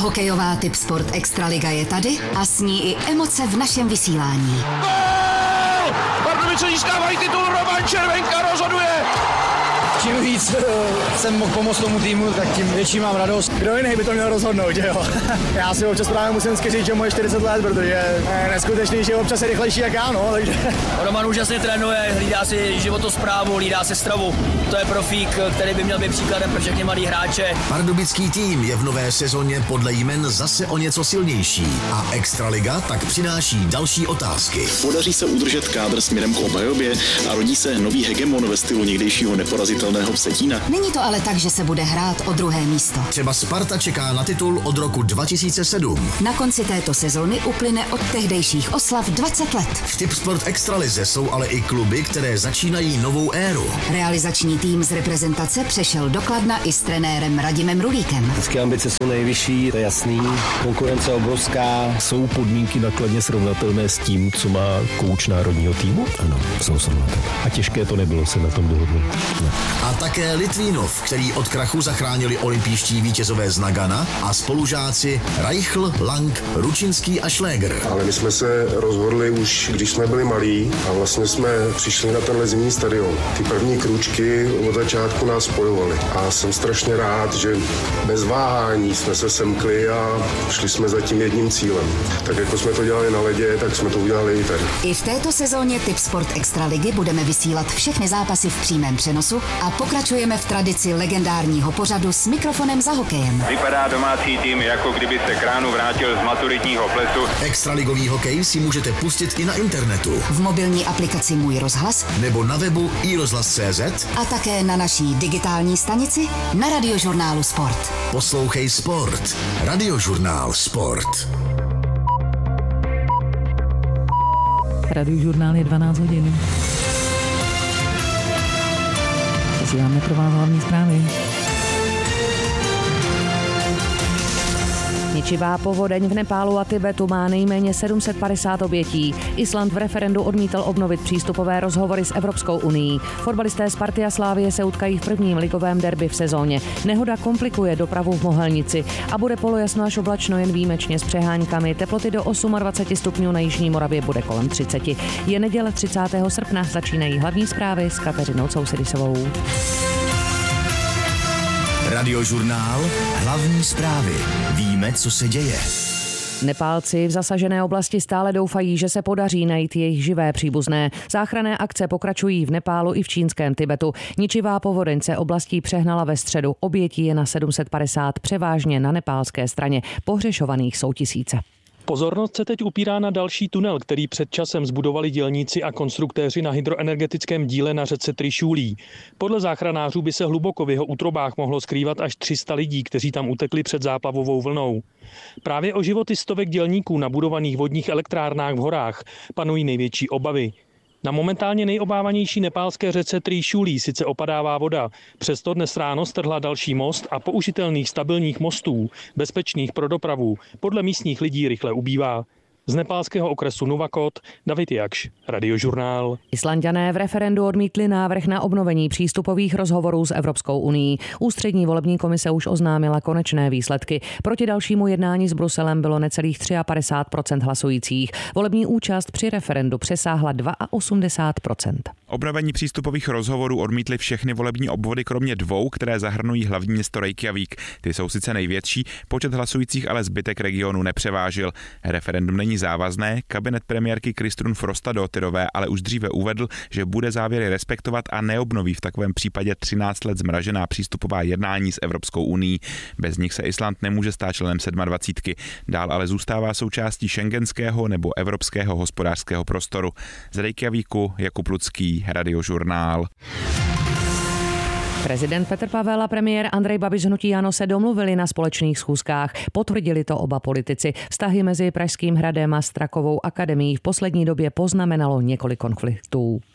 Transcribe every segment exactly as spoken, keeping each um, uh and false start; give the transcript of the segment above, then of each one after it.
Hokejová Tipsport Extraliga je tady a s ní i emoce v našem vysílání. Gól! Pardubice získávají titul, Roman Červenka rozhoduje! Čím víc jsem mohl pomoct tomu týmu, tak tím větší mám radost. Kdo jiný by to měl rozhodnout, že jo? Já si občas právě musím říct, že moje čtyřicet let, protože je neskutečný, že občas je rychlejší jak já, no, takže... Roman úžasně trénuje, hlídá si životosprávu, hlídá si stravu. To je profík, který by měl být příkladem pro všechny malý hráče. Pardubický tým je v nové sezóně podle jmen zase o něco silnější a Extraliga tak přináší další otázky. Podaří se udržet kádr směrem k obhajobě a rodí se nový hegemon ve stylu někdejšího neporazitelného Vsetína. Není to ale tak, že se bude hrát o druhé místo. Třeba Sparta čeká na titul od roku dva tisíce sedm. Na konci této sezóny uplyne od tehdejších oslav dvacet let. V Tipsport Extralize jsou ale i kluby, které začínají novou éru. Realizační tým z reprezentace přešel do Kladna i s trenérem Radimem Rulíkem. Vždycky ambice jsou nejvyšší, to je jasný. Konkurence obrovská. Jsou podmínky na Kladně srovnatelné s tím, co má kouč národního týmu? Ano, jsou srovnatelné. A těžké to nebylo se na tom dohodnout. Ne. A také Litvínov, který od krachu zachránili olympijští vítězové z Nagana a spolužáci Reichl, Lang, Ručinský a Šléger. Ale my jsme se rozhodli už, když jsme byli malí a vlastně jsme přišli na tenhle zimní stadion. Ty první krůčky od začátku nás spojovaly a jsem strašně rád, že bez váhání jsme se semkli a šli jsme za tím jedním cílem. Tak jako jsme to dělali na ledě, tak jsme to udělali i tady. I v této sezóně Tipsport Extraligy budeme vysílat všechny zápasy v přímém přenosu a pokračujeme v tradici legendárního pořadu S mikrofonem za hokejem. Vypadá domácí tým, jako kdyby se k ránu vrátil z maturitního plesu. Extraligový hokej si můžete pustit i na internetu. V mobilní aplikaci Můj rozhlas nebo na webu i rozhlas tečka cé zet a také na naší digitální stanici na Radiožurnálu Sport. Poslouchej Sport. Radiožurnál Sport. Radiožurnál je dvanáct hodin. Posíláme pro vás hlavní zprávy. Ničivá povodeň v Nepálu a Tibetu má nejméně sedm set padesát obětí. Island v referendu odmítl obnovit přístupové rozhovory s Evropskou unií. Fotbalisté Sparty a Slávie se utkají v prvním ligovém derby v sezóně. Nehoda komplikuje dopravu v Mohelnici a bude polojasno až oblačno jen výjimečně s přeháňkami. Teploty do dvacet osm stupňů, na jižní Moravě bude kolem třicet. Je neděle třicátého srpna, začínají hlavní zprávy s Kateřinou Cousidisovou. Radiožurnál, hlavní zprávy. Víme, co se děje. Nepálci v zasažené oblasti stále doufají, že se podaří najít jejich živé příbuzné. Záchranné akce pokračují v Nepálu i v čínském Tibetu. Ničivá povodeň se oblastí přehnala ve středu. Obětí je na sedm set padesát, převážně na nepálské straně. Pohřešovaných jsou tisíce. Pozornost se teď upírá na další tunel, který před časem zbudovali dělníci a konstruktéři na hydroenergetickém díle na řece Trišulí. Podle záchranářů by se hluboko v jeho útrobách mohlo skrývat až tři sta lidí, kteří tam utekli před záplavovou vlnou. Právě o životy stovek dělníků na budovaných vodních elektrárnách v horách panují největší obavy. Na momentálně nejobávanější nepálské řece Trišulí sice opadává voda, přesto dnes ráno strhla další most a použitelných stabilních mostů, bezpečných pro dopravu, podle místních lidí rychle ubývá. Z nepálského okresu Nuvakot, David Jakš, Radiožurnál. Islanďané v referendu odmítli návrh na obnovení přístupových rozhovorů s Evropskou unií. Ústřední volební komise už oznámila konečné výsledky. Proti dalšímu jednání s Bruselem bylo necelých padesát tři procent hlasujících. Volební účast při referendu přesáhla osmdesát dva procent. Obnovení přístupových rozhovorů odmítly všechny volební obvody kromě dvou, které zahrnují hlavní město Reykjavík. Ty jsou sice největší, počet hlasujících ale zbytek regionu nepřevážil. Referendum není závazné, kabinet premiérky Kristrún Frostadóttirové ale už dříve uvedl, že bude závěry respektovat a neobnoví v takovém případě třináct let zmražená přístupová jednání s Evropskou unií. Bez nich se Island nemůže stát členem sedmadvacítky. Dál ale zůstává součástí šengenského nebo evropského hospodářského prostoru. Z Reykjavíku Jakub Lucký, Radiožurnál. Prezident Petr Pavel a premiér Andrej Babiš z hnutí ANO se domluvili na společných schůzkách. Potvrdili to oba politici. Vztahy mezi Pražským hradem a Strakovou akademií v poslední době poznamenalo několik konfliktů.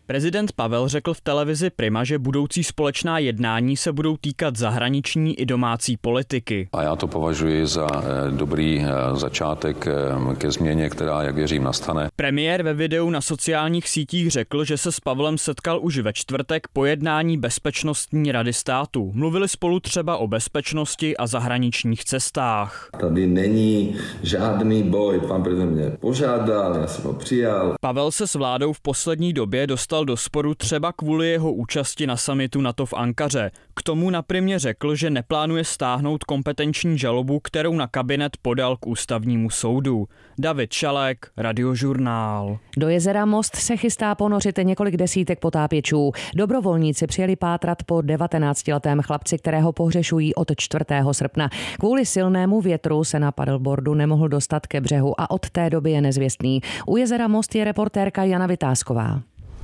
Prezident Pavel řekl v televizi Prima, že budoucí společná jednání se budou týkat zahraniční i domácí politiky. A já to považuji za dobrý začátek ke změně, která, jak věřím, nastane. Premiér ve videu na sociálních sítích řekl, že se s Pavlem setkal už ve čtvrtek po jednání Bezpečnostní rady státu. Mluvili spolu třeba o bezpečnosti a zahraničních cestách. Tady není žádný boj. Pan prezident mě požádal, já jsem ho přijal. Pavel se s vládou v poslední době dostal do sporu třeba kvůli jeho účasti na summitu NATO v Ankaře. K tomu na Primě řekl, že neplánuje stáhnout kompetenční žalobu, kterou na kabinet podal k ústavnímu soudu. David Šalek, Radiožurnál. Do jezera Most se chystá ponořit několik desítek potápěčů. Dobrovolníci přijeli pátrat po devatenáctiletém chlapci, kterého pohřešují od čtvrtého srpna. Kvůli silnému větru se na paddleboardu nemohl dostat ke břehu a od té doby je nezvěstný. U jezera Most je reportérka Jana Vytázková.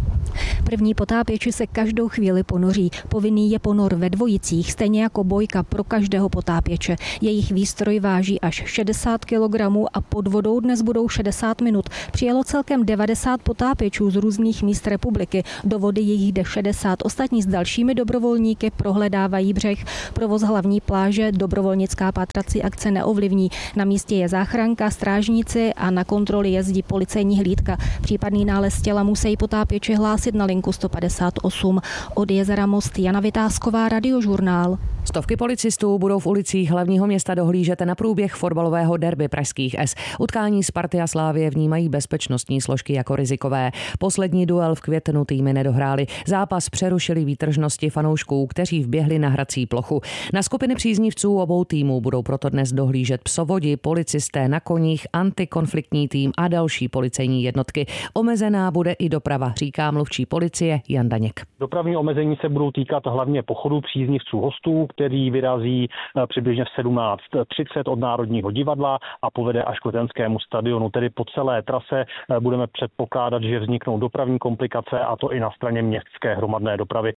První potápěči se každou chvíli ponoří. Povinný je ponor ve dvojicích, stejně jako bojka pro každého potápěče. Jejich výstroj váží až šedesát kilogramů a pod vodou dnes budou šedesát minut. Přijelo celkem devadesát potápěčů z různých míst republiky. Do vody jich jde šedesát. Ostatní s dalšími dobrovolníky prohledávají břeh. Provoz hlavní pláže dobrovolnická pátrací akce neovlivní. Na místě je záchranka, strážníci a na kontroly jezdí policejní hlídka. Případný nález těla musí potápěči hlásit na linku sto padesát osm. Od jezera Most Jana Vytázková, Radiožurnál. Stovky policistů budou v ulicích hlavního města dohlížet na průběh fotbalového derby pražských S. Utkání Sparty a Slávie vnímají bezpečnostní složky jako rizikové. Poslední duel v květnu týmy nedohrály. Zápas přerušili výtržnosti fanoušků, kteří vběhli na hrací plochu. Na skupiny příznivců obou týmů budou proto dnes dohlížet psovodi, policisté na koních, antikonfliktní tým a další policejní jednotky. Omezená bude i doprava, říká mluvčí policie Jan Daněk. Dopravní omezení se budou týkat hlavně pochodu příznivců hostů, který vyrazí přibližně v sedmnáct třicet od Národního divadla a povede až k Letenskému stadionu. Tedy po celé trase budeme předpokládat, že vzniknou dopravní komplikace, a to i na straně městské hromadné dopravy.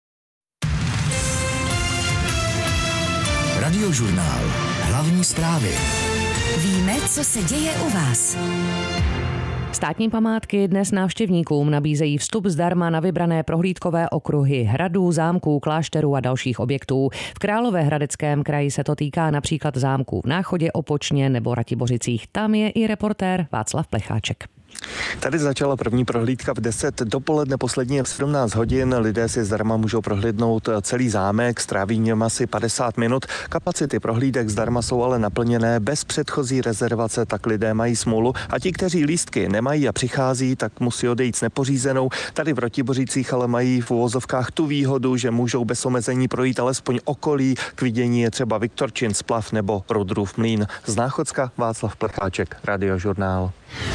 Radiožurnál. Hlavní zprávy. Víme, co se děje u vás. Státní památky dnes návštěvníkům nabízejí vstup zdarma na vybrané prohlídkové okruhy hradů, zámků, klášterů a dalších objektů. V Královéhradeckém kraji se to týká například zámků v Náchodě, Opočně nebo Ratibořicích. Tam je i reportér Václav Plecháček. Tady začala první prohlídka v deset dopoledne, poslední je v sedmnáct hodin. Lidé si zdarma můžou prohlídnout celý zámek, stráví něm asi padesát minut. Kapacity prohlídek zdarma jsou ale naplněné bez předchozí rezervace, tak lidé mají smůlu. A ti, kteří lístky nemají a přichází, tak musí odejít s nepořízenou. Tady v Ratibořicích ale mají v uvozovkách tu výhodu, že můžou bez omezení projít alespoň okolí. K vidění je třeba Viktorčin, Splav nebo Rudrův mlýn. Z Náchodska Václav Plecháček, Radiožurnál.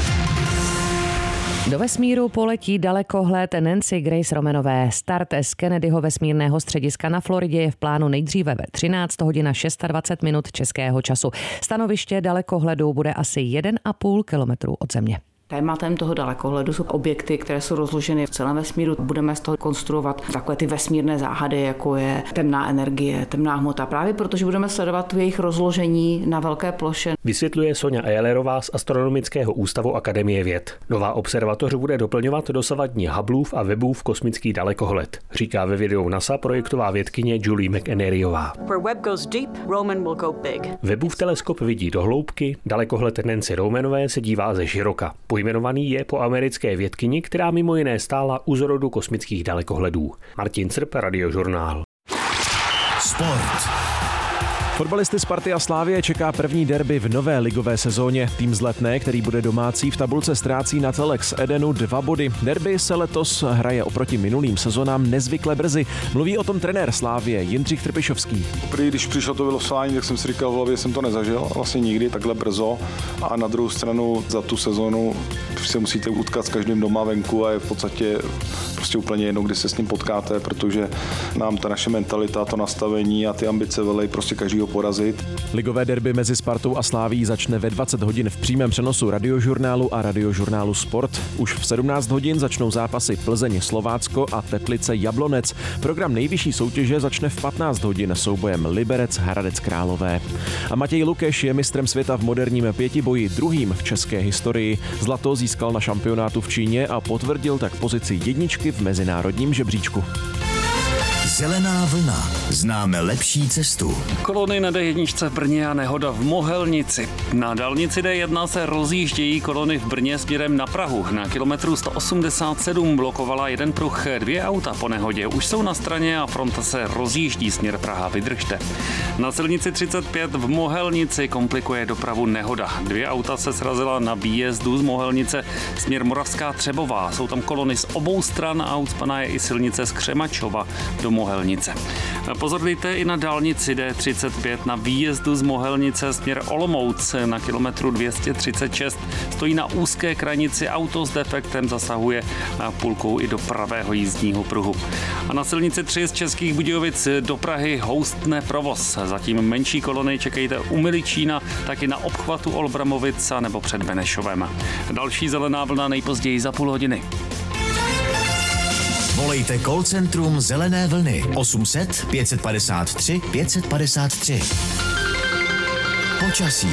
Do vesmíru poletí dalekohled Nancy Grace Romanové. Start z Kennedyho vesmírného střediska na Floridě je v plánu nejdříve ve třináct hodin dvacet šest minut českého času. Stanoviště dalekohledu bude asi jeden a půl kilometru od Země. Tématem toho dalekohledu jsou objekty, které jsou rozloženy v celém vesmíru. Budeme z toho konstruovat takové ty vesmírné záhady, jako je temná energie, temná hmota, právě protože budeme sledovat jejich rozložení na velké ploše. Vysvětluje Sonja Eilerová z Astronomického ústavu Akademie věd. Nová observatoř bude doplňovat dosavadní Hubbleův a Webbův kosmický dalekohled, říká ve videu NASA projektová vědkyně Julie McEneryová. Webbův teleskop vidí do hloubky, dalekohled Nancy Romanové se dívá ze široka. Pojmenovaný je po americké vědkyni, která mimo jiné stála u zrodu kosmických dalekohledů. Martin Crp, Radiožurnál. Sport. Fotbalisty Sparty a Slávie čeká první derby v nové ligové sezóně. Tým z Letné, který bude domácí, v tabulce ztrácí na Telex Edenu dva body. Derby se letos hraje oproti minulým sezonám nezvykle brzy. Mluví o tom trenér Slávie Jindřich Trpišovský. Prý, když přišlo to vylosování, tak jsem si říkal, v hlavě jsem to nezažil, vlastně nikdy takhle brzo. A na druhou stranu za tu sezonu se musíte utkat s každým doma venku a je v podstatě prostě úplně jedno, kdy se s ním potkáte, protože nám ta naše mentalita, to nastavení a ty ambice velej prostě každýho ho porazit. Ligové derby mezi Spartou a Slávií začne ve dvacet hodin v přímém přenosu Radiožurnálu a Radiožurnálu Sport. Už v sedmnáct hodin začnou zápasy Plzeň Slovácko a Teplice Jablonec. Program nejvyšší soutěže začne v patnáct hodin soubojem Liberec Hradec Králové. A Matěj Lukeš je mistrem světa v moderním pětiboji, druhým v české historii. Zlato získal na šampionátu v Číně a potvrdil tak pozici jedničky v mezinárodním žebříčku. Zelená vlna. Známe lepší cestu. Kolony na D jedna v Brně a nehoda v Mohelnici. Na dálnici D jedna se rozjíždějí kolony v Brně směrem na Prahu. Na kilometru sto osmdesát sedm blokovala jeden pruh, dvě auta po nehodě. Už jsou na straně a fronta se rozjíždí směr Praha. Vydržte. Na silnici třicet pět v Mohelnici komplikuje dopravu nehoda. Dvě auta se srazila na výjezdu z Mohelnice směr Moravská Třebová. Jsou tam kolony z obou stran a ucpaná je i silnice z Křemačova do Mohelnice. Pozor dejte i na dálnici D třicet pět na výjezdu z Mohelnice směr Olomouc na kilometru dvě stě třicet šest. Stojí na úzké krajnici auto s defektem, zasahuje půlkou i do pravého jízdního pruhu. A na silnici tři z Českých Budějovic do Prahy houstne provoz. Zatím menší kolony čekejte u Miličína, taky na obchvatu Olbramovic nebo před Benešovem. Další zelená vlna nejpozději za půl hodiny. Volejte call centrum Zelené vlny osm set pět padesát tři pět padesát tři. Počasí.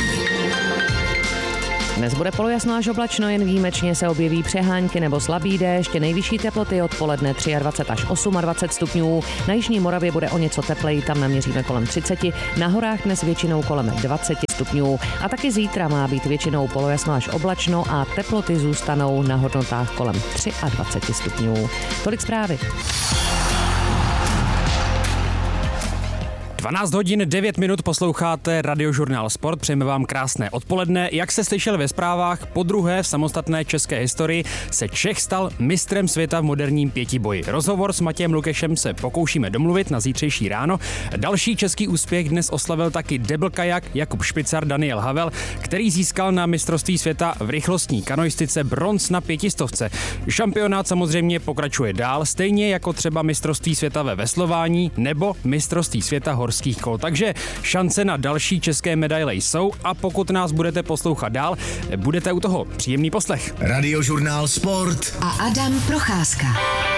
Dnes bude polojasno až oblačno, jen výjimečně se objeví přehánky nebo slabý déšť. Nejvyšší teploty odpoledne dvacet tři až dvacet osm stupňů. Na jižní Moravě bude o něco tepleji, tam naměříme kolem třicet. Na horách dnes většinou kolem dvacet stupňů. A taky zítra má být většinou polojasno až oblačno a teploty zůstanou na hodnotách kolem dvacet tři stupňů. Tolik zprávy. dvanáct hodin devět minut posloucháte Radiožurnál Sport, přejeme vám krásné odpoledne. Jak se slyšeli ve zprávách, podruhé v samostatné české historii se Čech stal mistrem světa v moderním pětiboji. Rozhovor s Matějem Lukešem se pokoušíme domluvit na zítřejší ráno. Další český úspěch dnes oslavil taky double kajak Jakub Špicar, Daniel Havel, který získal na mistrovství světa v rychlostní kanoistice bronz na pětistovce. Šampionát samozřejmě pokračuje dál, stejně jako třeba mistrovství světa ve veslování nebo mistrovství světa horských kol. Takže šance na další české medaile jsou a pokud nás budete poslouchat dál, budete u toho. Příjemný poslech. Radiožurnál Sport a Adam Procházka.